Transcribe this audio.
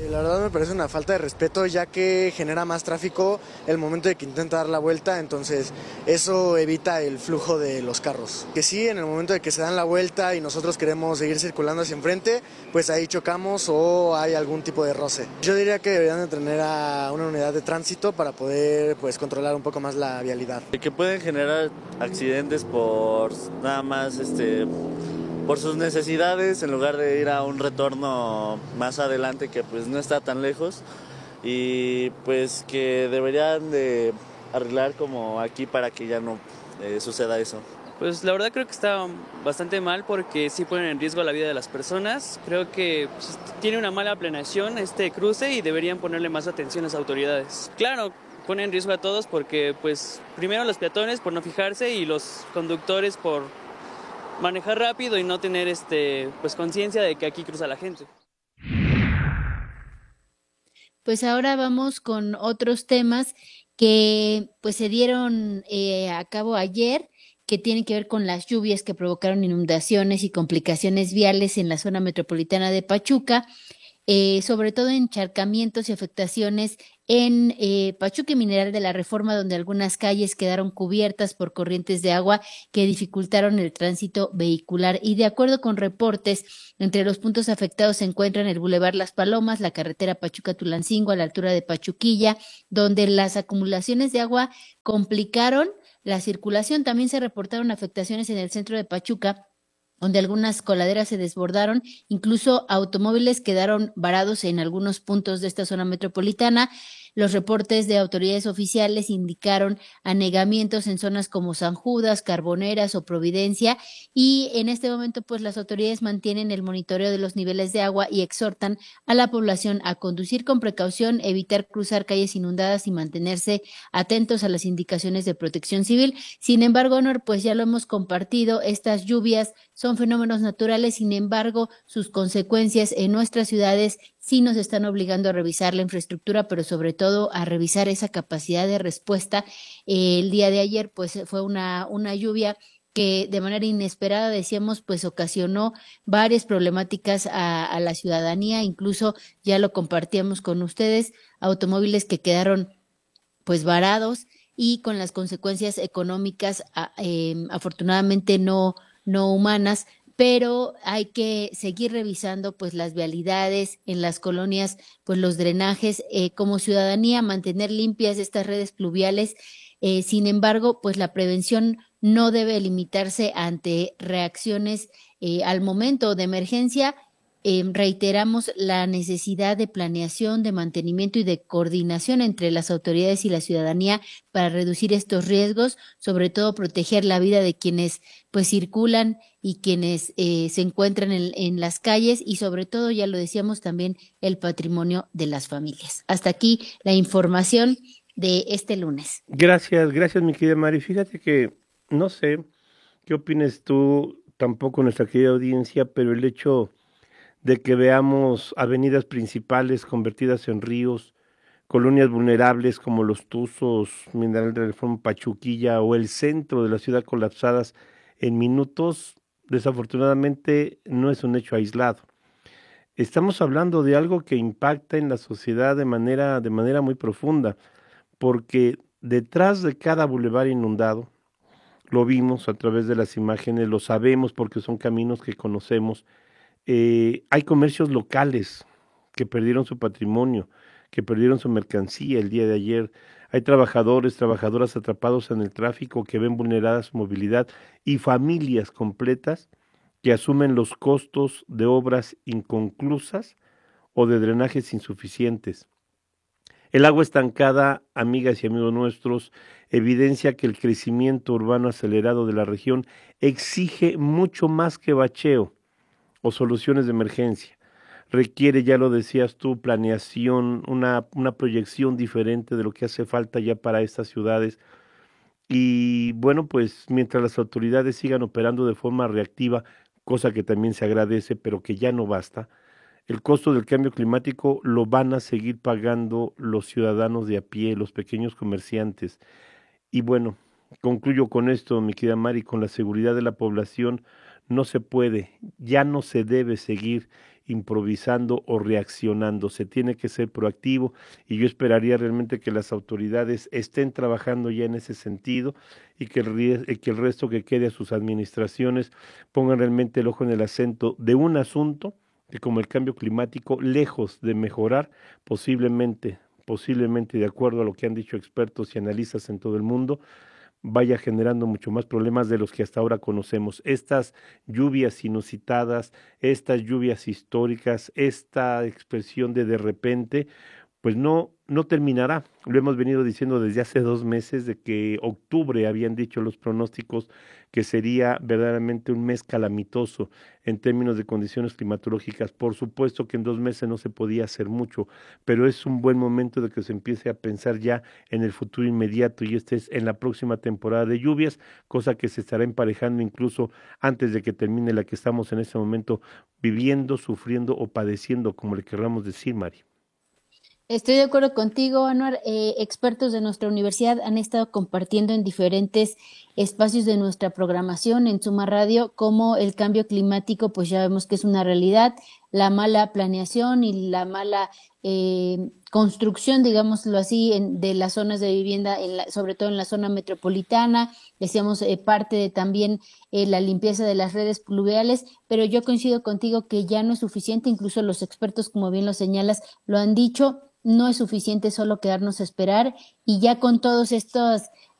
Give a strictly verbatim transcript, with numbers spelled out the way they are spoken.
La verdad me parece una falta de respeto, ya que genera más tráfico el momento de que intenta dar la vuelta, entonces eso evita el flujo de los carros. Que sí, en el momento de que se dan la vuelta y nosotros queremos seguir circulando hacia enfrente, pues ahí chocamos o hay algún tipo de roce. Yo diría que deberían de tener a una unidad de tránsito para poder pues controlar un poco más la vialidad. Que pueden generar accidentes por nada más este por sus necesidades en lugar de ir a un retorno más adelante que pues no está tan lejos, y pues que deberían de arreglar como aquí para que ya no eh, suceda eso. Pues la verdad creo que está bastante mal porque sí ponen en riesgo la vida de las personas. Creo que pues, tiene una mala planeación este cruce y deberían ponerle más atención las autoridades. Claro, ponen en riesgo a todos porque pues primero los peatones por no fijarse y los conductores por manejar rápido y no tener este pues conciencia de que aquí cruza la gente. Pues ahora vamos con otros temas que pues se dieron eh, a cabo ayer, que tienen que ver con las lluvias que provocaron inundaciones y complicaciones viales en la zona metropolitana de Pachuca, eh, sobre todo encharcamientos y afectaciones en eh, Pachuca y Mineral de la Reforma, donde algunas calles quedaron cubiertas por corrientes de agua que dificultaron el tránsito vehicular. Y de acuerdo con reportes, entre los puntos afectados se encuentran el Boulevard Las Palomas, la carretera Pachuca-Tulancingo a la altura de Pachuquilla, donde las acumulaciones de agua complicaron la circulación. También se reportaron afectaciones en el centro de Pachuca, donde algunas coladeras se desbordaron, incluso automóviles quedaron varados en algunos puntos de esta zona metropolitana. Los reportes de autoridades oficiales indicaron anegamientos en zonas como San Judas, Carboneras o Providencia, y en este momento pues las autoridades mantienen el monitoreo de los niveles de agua y exhortan a la población a conducir con precaución, evitar cruzar calles inundadas y mantenerse atentos a las indicaciones de Protección Civil. Sin embargo, Honor, pues ya lo hemos compartido, estas lluvias son fenómenos naturales, sin embargo, sus consecuencias en nuestras ciudades sí nos están obligando a revisar la infraestructura, pero sobre todo a revisar esa capacidad de respuesta. Eh, el día de ayer, pues fue una, una lluvia que de manera inesperada, decíamos, pues ocasionó varias problemáticas a, a la ciudadanía, incluso ya lo compartíamos con ustedes, automóviles que quedaron pues varados y con las consecuencias económicas eh, afortunadamente no, no humanas, pero hay que seguir revisando pues las vialidades en las colonias, pues los drenajes, eh, como ciudadanía mantener limpias estas redes pluviales. Eh, sin embargo, pues la prevención no debe limitarse ante reacciones eh, al momento de emergencia. Eh, reiteramos la necesidad de planeación, de mantenimiento y de coordinación entre las autoridades y la ciudadanía para reducir estos riesgos, sobre todo proteger la vida de quienes pues circulan y quienes eh, se encuentran en, en las calles, y sobre todo, ya lo decíamos, también el patrimonio de las familias. Hasta aquí la información de este lunes. Gracias, gracias mi querida Mari. Fíjate que no sé qué opines tú, tampoco nuestra querida audiencia, pero el hecho de que veamos avenidas principales convertidas en ríos, colonias vulnerables como Los Tuzos, Mineral de Reforma, Pachuquilla o el centro de la ciudad colapsadas en minutos, desafortunadamente no es un hecho aislado. Estamos hablando de algo que impacta en la sociedad de manera, de manera muy profunda, porque detrás de cada bulevar inundado, lo vimos a través de las imágenes, lo sabemos porque son caminos que conocemos, Eh, hay comercios locales que perdieron su patrimonio, que perdieron su mercancía el día de ayer. Hay trabajadores, trabajadoras atrapados en el tráfico que ven vulnerada su movilidad y familias completas que asumen los costos de obras inconclusas o de drenajes insuficientes. El agua estancada, amigas y amigos nuestros, evidencia que el crecimiento urbano acelerado de la región exige mucho más que bacheo o soluciones de emergencia. Requiere, ya lo decías tú, planeación, una, una proyección diferente de lo que hace falta ya para estas ciudades. Y bueno, pues mientras las autoridades sigan operando de forma reactiva, cosa que también se agradece, pero que ya no basta, el costo del cambio climático lo van a seguir pagando los ciudadanos de a pie, los pequeños comerciantes. Y bueno, concluyo con esto, mi querida Mari, con la seguridad de la población no se puede, ya no se debe seguir improvisando o reaccionando, se tiene que ser proactivo y yo esperaría realmente que las autoridades estén trabajando ya en ese sentido y que el, que el resto que quede a sus administraciones pongan realmente el ojo en el acento de un asunto que como el cambio climático, lejos de mejorar, posiblemente, posiblemente de acuerdo a lo que han dicho expertos y analistas en todo el mundo, vaya generando mucho más problemas de los que hasta ahora conocemos. Estas lluvias inusitadas, estas lluvias históricas, esta expresión de de repente, pues no, no terminará. Lo hemos venido diciendo desde hace dos meses de que octubre habían dicho los pronósticos que sería verdaderamente un mes calamitoso en términos de condiciones climatológicas. Por supuesto que en dos meses no se podía hacer mucho, pero es un buen momento de que se empiece a pensar ya en el futuro inmediato y este es en la próxima temporada de lluvias, cosa que se estará emparejando incluso antes de que termine la que estamos en este momento viviendo, sufriendo o padeciendo, como le querramos decir, Mari. Estoy de acuerdo contigo, Anuar. Eh, expertos de nuestra universidad han estado compartiendo en diferentes espacios de nuestra programación en Suma Radio cómo el cambio climático, pues ya vemos que es una realidad, la mala planeación y la mala eh, construcción, digámoslo así, en, de las zonas de vivienda, en la, sobre todo en la zona metropolitana. Decíamos eh, parte de también eh, la limpieza de las redes pluviales, pero yo coincido contigo que ya no es suficiente, incluso los expertos, como bien lo señalas, lo han dicho. No es suficiente solo quedarnos a esperar y ya con todos estos